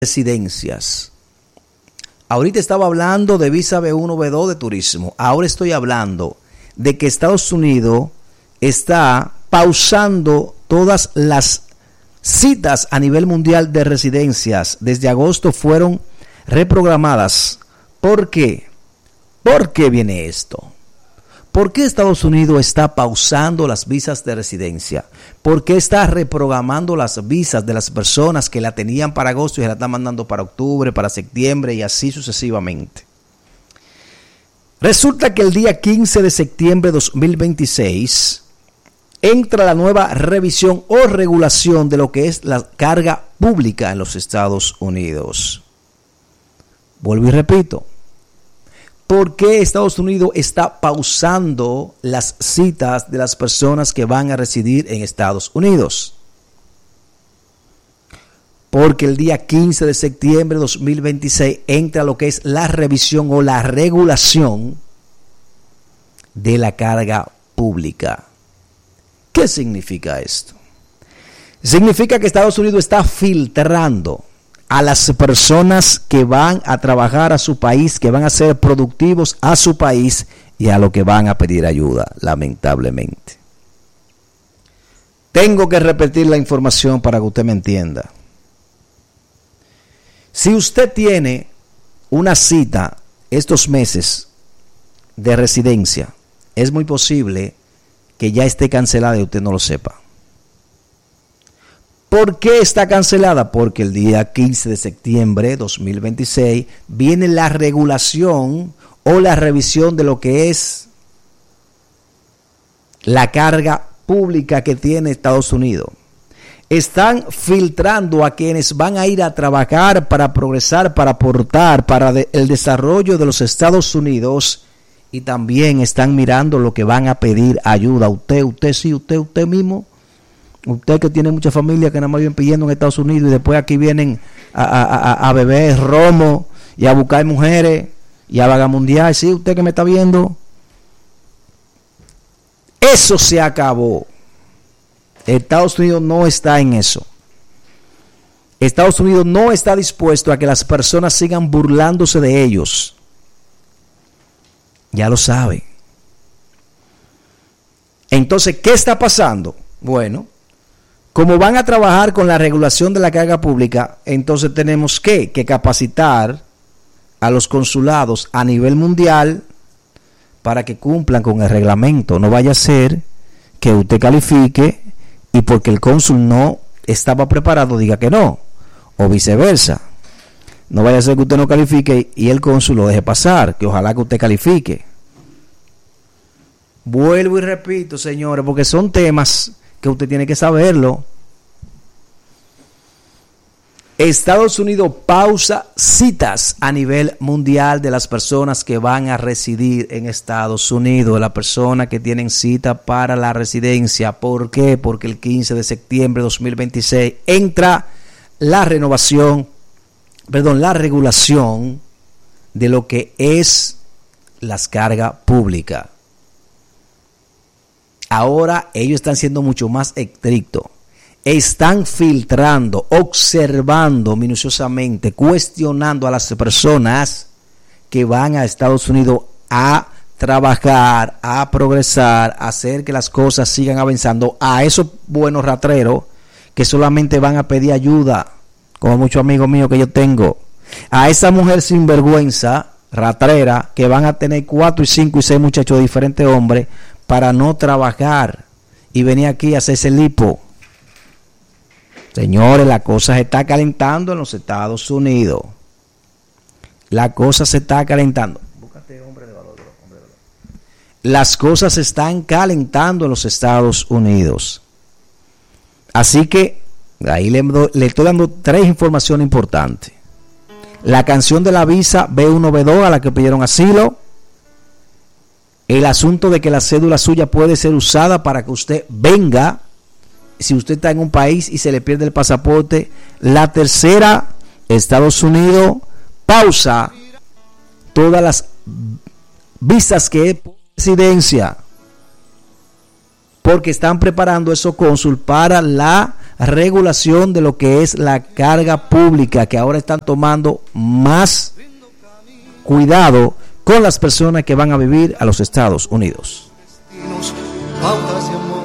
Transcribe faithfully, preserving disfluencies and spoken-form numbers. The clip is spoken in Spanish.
residencias. Ahorita estaba hablando de visa B uno, B dos de turismo. Ahora estoy hablando de que Estados Unidos está pausando todas las citas a nivel mundial de residencias. Desde agosto fueron reprogramadas. ¿Por qué? ¿Por qué viene esto? ¿Por qué Estados Unidos está pausando las visas de residencia? ¿Por qué está reprogramando las visas de las personas que la tenían para agosto y se la están mandando para octubre, para septiembre y así sucesivamente? Resulta que el día quince de septiembre de dos mil veintiséis entra la nueva revisión o regulación de lo que es la carga pública en los Estados Unidos. Vuelvo y repito. ¿Por qué Estados Unidos está pausando las citas de las personas que van a residir en Estados Unidos? Porque el día quince de septiembre de dos mil veintiséis entra lo que es la revisión o la regulación de la carga pública. ¿Qué significa esto? Significa que Estados Unidos está filtrando a las personas que van a trabajar a su país, que van a ser productivos a su país y a lo que van a pedir ayuda, lamentablemente. Tengo que repetir la información para que usted me entienda. Si usted tiene una cita estos meses de residencia, es muy posible que ya esté cancelada y usted no lo sepa. ¿Por qué está cancelada? Porque el día quince de septiembre de dos mil veintiséis viene la regulación o la revisión de lo que es la carga pública que tiene Estados Unidos. Están filtrando a quienes van a ir a trabajar para progresar, para aportar, para de, el desarrollo de los Estados Unidos, y también están mirando lo que van a pedir ayuda. Usted, usted sí, usted, usted mismo. Usted que tiene mucha familia que nada más viven pidiendo en Estados Unidos y después aquí vienen a, a, a, a beber romo y a buscar mujeres y a vagamundear. Sí, usted que me está viendo. Eso se acabó. Estados Unidos no está en eso. Estados Unidos no está dispuesto a que las personas sigan burlándose de ellos. Ya lo sabe. Entonces, ¿qué está pasando? Bueno, como van a trabajar con la regulación de la carga pública, entonces tenemos que, que capacitar a los consulados a nivel mundial para que cumplan con el reglamento. No vaya a ser que usted califique y porque el cónsul no estaba preparado diga que no, o viceversa. No vaya a ser que usted no califique y el cónsul lo deje pasar, que ojalá que usted califique. Vuelvo y repito, señores, porque son temas que usted tiene que saberlo. Estados Unidos pausa citas a nivel mundial de las personas que van a residir en Estados Unidos, las personas que tienen cita para la residencia. ¿Por qué? Porque el quince de septiembre de dos mil veintiséis entra la renovación, perdón, la regulación de lo que es las cargas públicas. Ahora ellos están siendo mucho más estrictos. Están filtrando, observando minuciosamente, cuestionando a las personas que van a Estados Unidos a trabajar, a progresar, a hacer que las cosas sigan avanzando. A esos buenos ratreros que solamente van a pedir ayuda, como muchos amigos míos que yo tengo. A esa mujer sinvergüenza, ratrera, que van a tener cuatro y cinco y seis muchachos de diferentes hombres para no trabajar y venir aquí a hacerse lipo. Señores, la cosa se está calentando en los Estados Unidos. La cosa se está calentando. Búscate hombre de valor, hombre de valor. Las cosas se están calentando en los Estados Unidos. Así que ahí le, le estoy dando tres informaciones importantes. La canción de la visa B uno, B dos a la que pidieron asilo. El asunto de que la cédula suya puede ser usada para que usted venga, si usted está en un país y se le pierde el pasaporte. La tercera, Estados Unidos pausa todas las visas que es por residencia. porque están preparando esos cónsul para la regulación de lo que es la carga pública, que ahora están tomando más cuidado con las personas que van a vivir a los Estados Unidos. Pautas de amor.